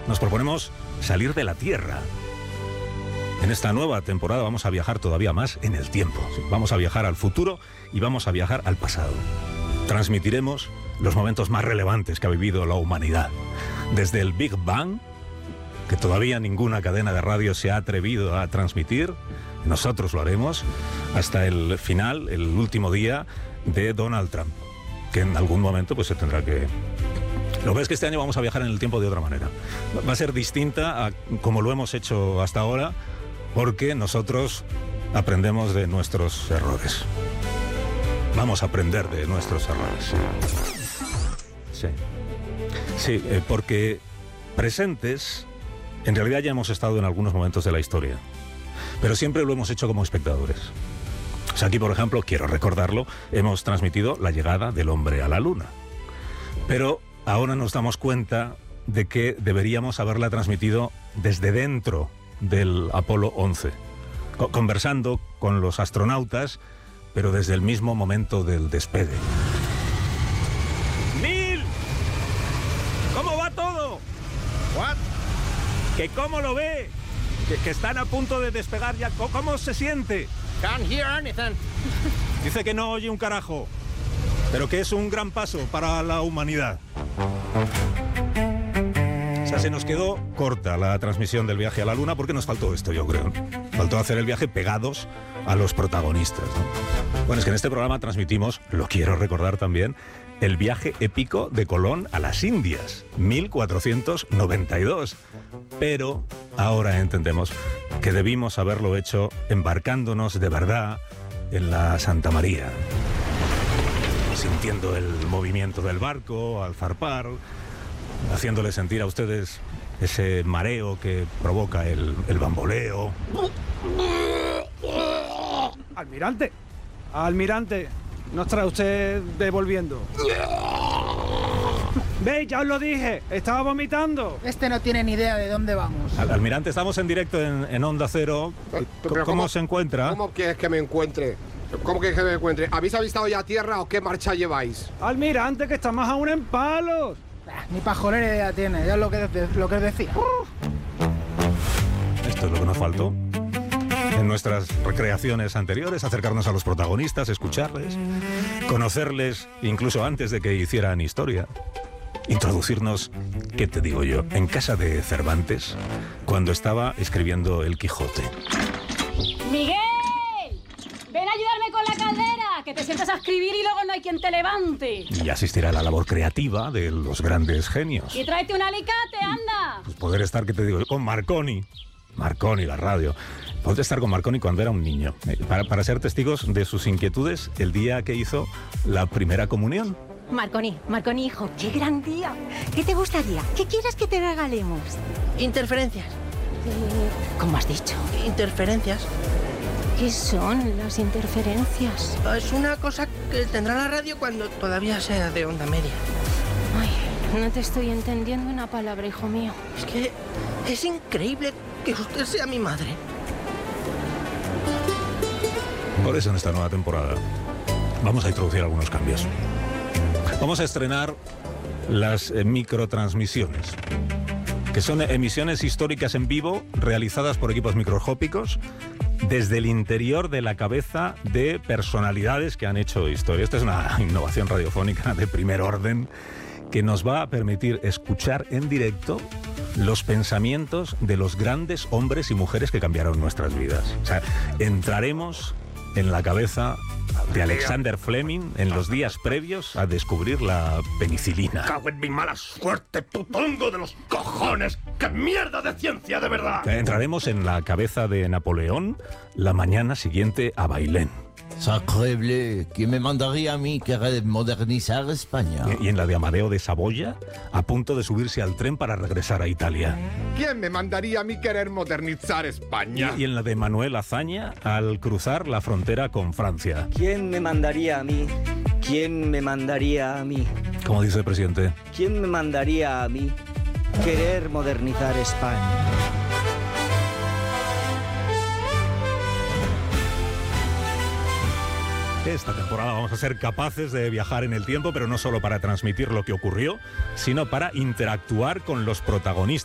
nos proponemos salir de la Tierra. En esta nueva temporada vamos a viajar todavía más en el tiempo. Vamos a viajar al futuro y vamos a viajar al pasado. Transmitiremos los momentos más relevantes que ha vivido la humanidad. Desde el Big Bang, que todavía ninguna cadena de radio se ha atrevido a transmitir, nosotros lo haremos, hasta el final, el último día de Donald Trump, que en algún momento pues se tendrá que... Lo que es que este año vamos a viajar en el tiempo de otra manera. Va a ser distinta a como lo hemos hecho hasta ahora, porque nosotros aprendemos de nuestros errores. Vamos a aprender de nuestros errores. Sí, porque presentes, en realidad ya hemos estado en algunos momentos de la historia, pero siempre lo hemos hecho como espectadores. O sea, aquí, por ejemplo, quiero recordarlo, hemos transmitido la llegada del hombre a la Luna. Pero ahora nos damos cuenta de que deberíamos haberla transmitido desde dentro del Apolo 11, conversando con los astronautas, pero desde el mismo momento del despegue. ¡Neil! ¿Cómo va todo? ¿What? ¿Que cómo lo ve? Que están a punto de despegar ya. ¿Cómo se siente? Can't hear anything. Dice que no oye un carajo, pero que es un gran paso para la humanidad. O sea, se nos quedó corta la transmisión del viaje a la Luna porque nos faltó esto, yo creo. Faltó hacer el viaje pegados a los protagonistas, ¿no? Bueno, es que en este programa transmitimos, lo quiero recordar también, el viaje épico de Colón a las Indias, 1492. Pero ahora entendemos que debimos haberlo hecho embarcándonos de verdad en la Santa María, sintiendo el movimiento del barco al zarpar, haciéndole sentir a ustedes ese mareo que provoca el bamboleo. Almirante, nos trae usted devolviendo. ¿Veis? Ya os lo dije, estaba vomitando. Este no tiene ni idea de dónde vamos. Almirante, estamos en directo en Onda Cero. ¿Cómo se encuentra? ¿Cómo quieres que me encuentre? ¿Cómo quieres que me encuentre? ¿Habéis avistado ya tierra o qué marcha lleváis? Almirante, que estamos aún en palos. Ni pajolera idea tiene, ya es lo que decía. Esto es lo que nos faltó en nuestras recreaciones anteriores, acercarnos a los protagonistas, escucharles, conocerles incluso antes de que hicieran historia, introducirnos, ¿qué te digo yo?, en casa de Cervantes, cuando estaba escribiendo El Quijote. ¡Miguel! ¡Ven a ayudarme con la caldera! Que te sientas a escribir y luego no hay quien te levante. Y asistir a la labor creativa de los grandes genios. Y tráete un alicate, anda. Pues poder estar, ¿qué te digo?, con Marconi, la radio. Poder estar con Marconi cuando era un niño, para ser testigos de sus inquietudes el día que hizo la primera comunión. Marconi, hijo, qué gran día. ¿Qué te gustaría? ¿Qué quieres que te regalemos? Interferencias. ¿Cómo has dicho? Interferencias. ¿Qué son las interferencias? Es una cosa que tendrá la radio cuando todavía sea de onda media. Ay, no te estoy entendiendo una palabra, hijo mío. Es que es increíble que usted sea mi madre. Por eso en esta nueva temporada vamos a introducir algunos cambios. Vamos a estrenar las microtransmisiones, que son emisiones históricas en vivo realizadas por equipos microscópicos desde el interior de la cabeza de personalidades que han hecho historia. Esta es una innovación radiofónica de primer orden que nos va a permitir escuchar en directo los pensamientos de los grandes hombres y mujeres que cambiaron nuestras vidas. O sea, entraremos en la cabeza de Alexander Fleming en los días previos a descubrir la penicilina. ¡Cago en mi mala suerte, putongo de los cojones! ¡Qué mierda de ciencia, de verdad! Entraremos en la cabeza de Napoleón la mañana siguiente a Bailén. Sacre bleu, ¿quién me mandaría a mí querer modernizar España? Y en la de Amadeo de Saboya, a punto de subirse al tren para regresar a Italia. ¿Quién me mandaría a mí querer modernizar España? Y en la de Manuel Azaña, al cruzar la frontera con Francia. ¿Quién me mandaría a mí? ¿Quién me mandaría a mí? ¿Cómo dice el presidente? ¿Quién me mandaría a mí querer modernizar España? Esta temporada vamos a ser capaces de viajar en el tiempo, pero no solo para transmitir lo que ocurrió, sino para interactuar con los protagonistas.